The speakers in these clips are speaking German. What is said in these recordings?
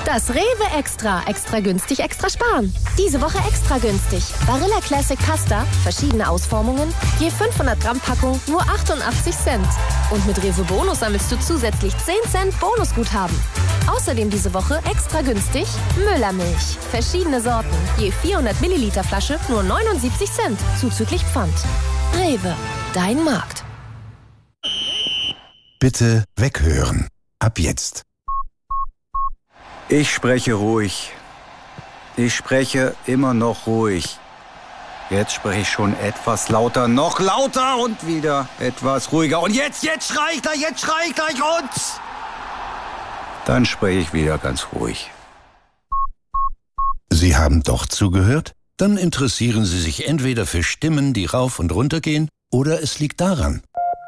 Das Rewe Extra. Extra günstig, extra sparen. Diese Woche extra günstig. Barilla Classic Pasta, verschiedene Ausformungen, je 500 Gramm Packung, nur 88 Cent. Und mit Rewe Bonus sammelst du zusätzlich 10 Cent Bonusguthaben. Außerdem diese Woche extra günstig Müllermilch. Verschiedene Sorten, je 400 Milliliter Flasche, nur 79 Cent, zuzüglich Pfand. Rewe, dein Markt. Bitte weghören. Ab jetzt. Ich spreche ruhig. Ich spreche immer noch ruhig. Jetzt spreche ich schon etwas lauter, noch lauter und wieder etwas ruhiger. Und jetzt schrei ich gleich und... Dann spreche ich wieder ganz ruhig. Sie haben doch zugehört? Dann interessieren Sie sich entweder für Stimmen, die rauf und runter gehen, oder es liegt daran.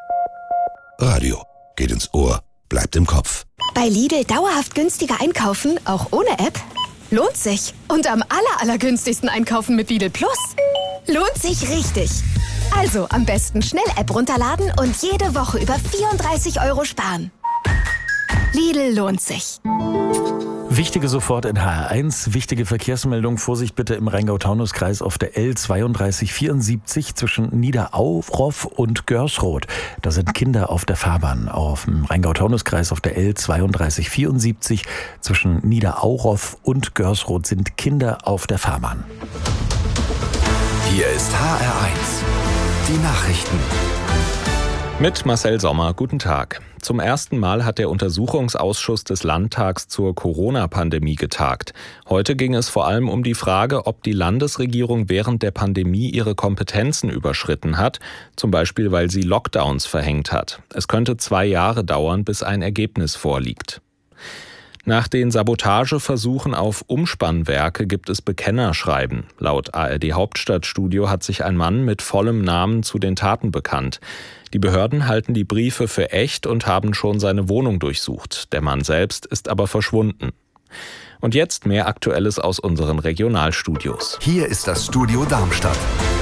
Radio geht ins Ohr, bleibt im Kopf. Bei Lidl dauerhaft günstiger einkaufen, auch ohne App? Lohnt sich. Und am allergünstigsten einkaufen mit Lidl Plus? Lohnt sich richtig. Also am besten schnell App runterladen und jede Woche über 34 € sparen. Lidl lohnt sich. Wichtige sofort in HR1, wichtige Verkehrsmeldung. Vorsicht bitte im Rheingau-Taunus-Kreis auf der L3274 zwischen Niederauroff und Görsroth. Da sind Kinder auf der Fahrbahn. Auf dem Rheingau-Taunus-Kreis auf der L3274 zwischen Niederauroff und Görsroth sind Kinder auf der Fahrbahn. Hier ist HR1, die Nachrichten. Mit Marcel Sommer, guten Tag. Zum ersten Mal hat der Untersuchungsausschuss des Landtags zur Corona-Pandemie getagt. Heute ging es vor allem um die Frage, ob die Landesregierung während der Pandemie ihre Kompetenzen überschritten hat, zum Beispiel weil sie Lockdowns verhängt hat. Es könnte 2 Jahre dauern, bis ein Ergebnis vorliegt. Nach den Sabotageversuchen auf Umspannwerke gibt es Bekennerschreiben. Laut ARD Hauptstadtstudio hat sich ein Mann mit vollem Namen zu den Taten bekannt. Die Behörden halten die Briefe für echt und haben schon seine Wohnung durchsucht. Der Mann selbst ist aber verschwunden. Und jetzt mehr Aktuelles aus unseren Regionalstudios. Hier ist das Studio Darmstadt.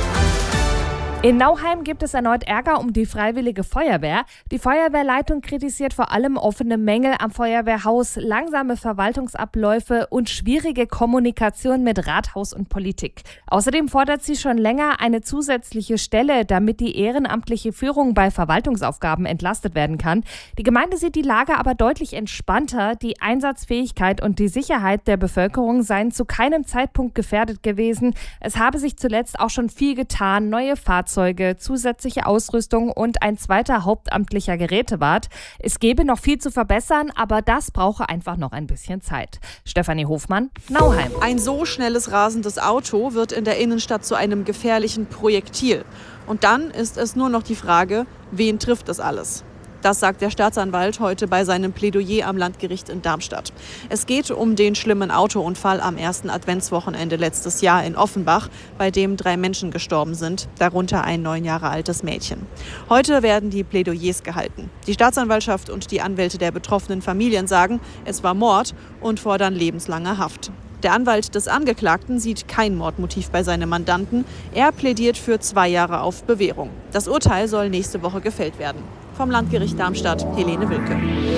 In Nauheim gibt es erneut Ärger um die Freiwillige Feuerwehr. Die Feuerwehrleitung kritisiert vor allem offene Mängel am Feuerwehrhaus, langsame Verwaltungsabläufe und schwierige Kommunikation mit Rathaus und Politik. Außerdem fordert sie schon länger eine zusätzliche Stelle, damit die ehrenamtliche Führung bei Verwaltungsaufgaben entlastet werden kann. Die Gemeinde sieht die Lage aber deutlich entspannter. Die Einsatzfähigkeit und die Sicherheit der Bevölkerung seien zu keinem Zeitpunkt gefährdet gewesen. Es habe sich zuletzt auch schon viel getan. Neue Fahrzeuge, zusätzliche Ausrüstung und ein zweiter hauptamtlicher Gerätewart. Es gäbe noch viel zu verbessern, aber das brauche einfach noch ein bisschen Zeit. Stefanie Hofmann, Nauheim. Ein so schnelles rasendes Auto wird in der Innenstadt zu einem gefährlichen Projektil. Und dann ist es nur noch die Frage, wen trifft das alles? Das sagt der Staatsanwalt heute bei seinem Plädoyer am Landgericht in Darmstadt. Es geht um den schlimmen Autounfall am ersten Adventswochenende letztes Jahr in Offenbach, bei dem 3 Menschen gestorben sind, darunter ein 9 Jahre altes Mädchen. Heute werden die Plädoyers gehalten. Die Staatsanwaltschaft und die Anwälte der betroffenen Familien sagen, es war Mord und fordern lebenslange Haft. Der Anwalt des Angeklagten sieht kein Mordmotiv bei seinem Mandanten. Er plädiert für 2 Jahre auf Bewährung. Das Urteil soll nächste Woche gefällt werden. Vom Landgericht Darmstadt, Helene Wilke.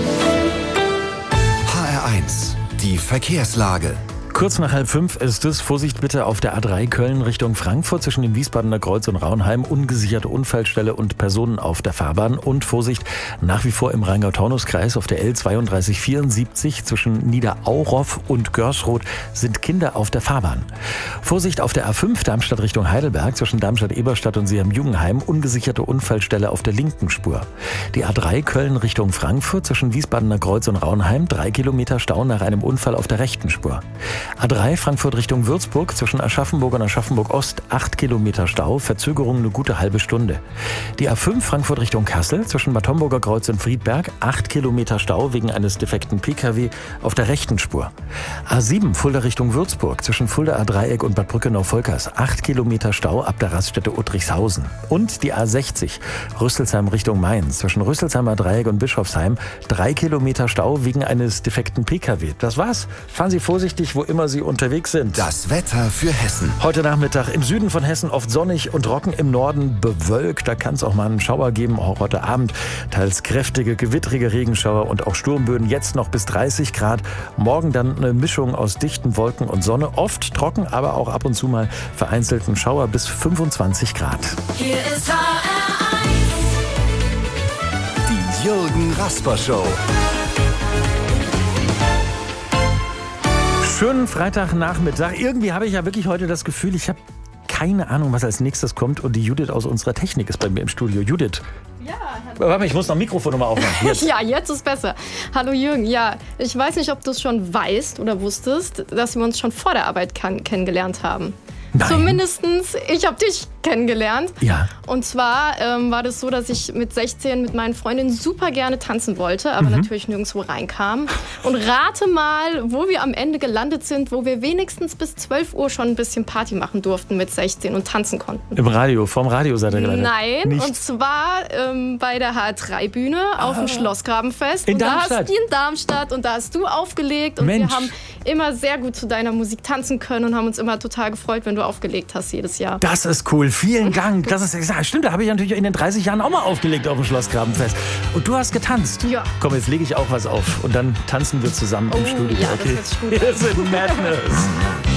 HR1, die Verkehrslage. Kurz nach 4:30 ist es. Vorsicht bitte auf der A3 Köln Richtung Frankfurt zwischen dem Wiesbadener Kreuz und Raunheim. Ungesicherte Unfallstelle und Personen auf der Fahrbahn. Und Vorsicht nach wie vor im Rheingau-Taunus-Kreis auf der L3274 zwischen Niederauroff und Görsroth sind Kinder auf der Fahrbahn. Vorsicht auf der A5 Darmstadt Richtung Heidelberg zwischen Darmstadt-Eberstadt und Seeheim-Jugenheim. Ungesicherte Unfallstelle auf der linken Spur. Die A3 Köln Richtung Frankfurt zwischen Wiesbadener Kreuz und Raunheim. 3 Kilometer Stau nach einem Unfall auf der rechten Spur. A3 Frankfurt Richtung Würzburg zwischen Aschaffenburg und Aschaffenburg-Ost 8 Kilometer Stau, Verzögerung eine gute halbe Stunde. Die A5 Frankfurt Richtung Kassel zwischen Bad Homburger Kreuz und Friedberg 8 Kilometer Stau wegen eines defekten Pkw auf der rechten Spur. A7 Fulda Richtung Würzburg zwischen Fuldaer Dreieck und Bad Brückenau-Volkers 8 Kilometer Stau ab der Raststätte Uttrichshausen. Und die A60 Rüsselsheim Richtung Mainz zwischen Rüsselsheimer Dreieck und Bischofsheim 3 Kilometer Stau wegen eines defekten Pkw. Das war's. Fahren Sie vorsichtig, wo immer immer Sie unterwegs sind. Das Wetter für Hessen. Heute Nachmittag im Süden von Hessen oft sonnig und trocken, im Norden bewölkt. Da kann es auch mal einen Schauer geben, auch heute Abend. Teils kräftige, gewittrige Regenschauer und auch Sturmböen. Jetzt noch bis 30 Grad. Morgen dann eine Mischung aus dichten Wolken und Sonne. Oft trocken, aber auch ab und zu mal vereinzelten Schauer bis 25 Grad. Hier ist HR1. Die Jürgen Rasper Show. Schönen Freitagnachmittag. Irgendwie habe ich ja wirklich heute das Gefühl, ich habe keine Ahnung, was als nächstes kommt. Und die Judith aus unserer Technik ist bei mir im Studio. Judith. Ja, Warte mal, ich muss noch ein Mikrofon nochmal aufmachen. Jetzt. Ja, jetzt ist besser. Hallo Jürgen. Ja, ich weiß nicht, ob du es schon weißt oder wusstest, dass wir uns schon vor der Arbeit kennengelernt haben. Nein. Zumindestens, ich habe dich kennengelernt. Ja. Und zwar war das so, dass ich mit 16 mit meinen Freundinnen super gerne tanzen wollte, aber natürlich nirgendwo reinkam. Und rate mal, wo wir am Ende gelandet sind, wo wir wenigstens bis 12 Uhr schon ein bisschen Party machen durften mit 16 und tanzen konnten. Im Radio, vorm Radio seid ihr gelandet? Nein, Nicht. und zwar bei der HR3-Bühne auf dem Schlossgrabenfest. In und Darmstadt? In Darmstadt. Und da hast du aufgelegt. Und Mensch. wir haben immer sehr gut zu deiner Musik tanzen können und haben uns immer total gefreut, wenn du aufgelegt hast jedes Jahr. Das ist cool, vielen Dank. Das ist, ja, stimmt, da habe ich natürlich in den 30 Jahren auch mal aufgelegt auf dem Schlossgrabenfest. Und du hast getanzt. Ja. Komm, jetzt lege ich auch was auf und dann tanzen wir zusammen im Studio. Ja, Okay. das hört sich gut an. Wir sind Madness.